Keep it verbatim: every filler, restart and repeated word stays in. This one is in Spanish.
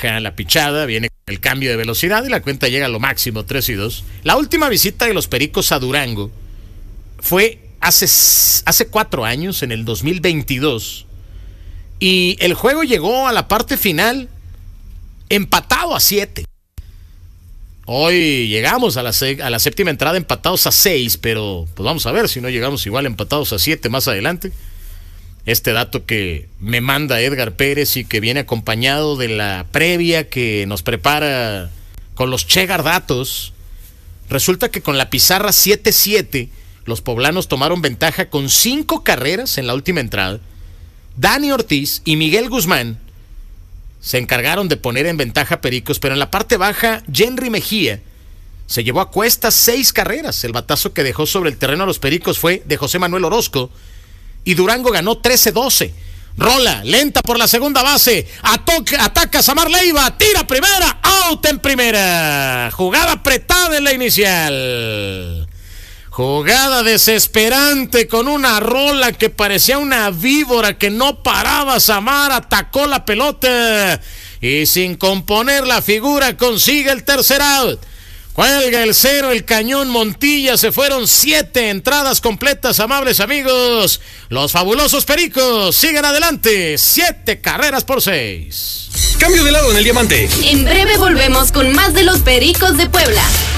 baja la pichada, viene el cambio de velocidad y la cuenta llega a lo máximo, tres y dos. La última visita de los Pericos a Durango fue hace, hace cuatro años, en el dos mil veintidós, y el juego llegó a la parte final empatado a siete. Hoy llegamos a la, a la séptima entrada empatados a seis, pero pues vamos a ver si no llegamos igual empatados a siete más adelante. Este dato que me manda Edgar Pérez y que viene acompañado de la previa que nos prepara con los Chegar datos. Resulta que con la pizarra siete siete, los poblanos tomaron ventaja con cinco carreras en la última entrada. Dani Ortiz y Miguel Guzmán se encargaron de poner en ventaja a Pericos, pero en la parte baja, Henry Mejía se llevó a cuestas seis carreras. El batazo que dejó sobre el terreno a los Pericos fue de José Manuel Orozco, y Durango ganó trece doce. Rola, lenta por la segunda base, atoca, ataca Samar Leiva, tira primera, out en primera. Jugada apretada en la inicial. Jugada desesperante con una rola que parecía una víbora que no paraba. Samar atacó la pelota y sin componer la figura consigue el tercer out. Cuelga el cero, el cañón Montilla. Se fueron siete entradas completas, amables amigos. Los fabulosos Pericos siguen adelante, siete carreras por seis. Cambio de lado en el diamante. En breve volvemos con más de los Pericos de Puebla.